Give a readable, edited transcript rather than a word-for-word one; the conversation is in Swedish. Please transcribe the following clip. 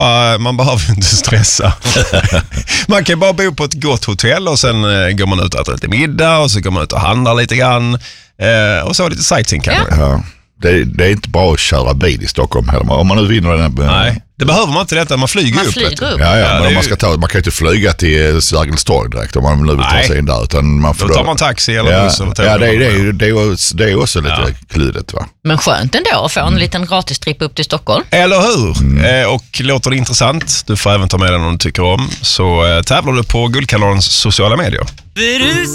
Man behöver inte stressa. Man kan bara bo på ett gott hotell och sen går man ut och äter lite middag och så går man ut och handlar lite grann och så lite sightseeing kanske. Ja. Det är inte bra att köra bil i Stockholm heller. Om man nu vinner den. Nej, det behöver man inte detta. Man flyger upp. Ja, men om man kan ju inte flyga till Sergels torg direkt om man nu vill ta sig in där. Utan man får då tar man taxi eller buss. Ja, det är också lite kludet, va? Men skönt ändå att få en liten gratistripp upp till Stockholm. Eller hur? Och låter det intressant, du får även ta med den om du tycker om. Så tävlar du på Guldkanalens sociala medier.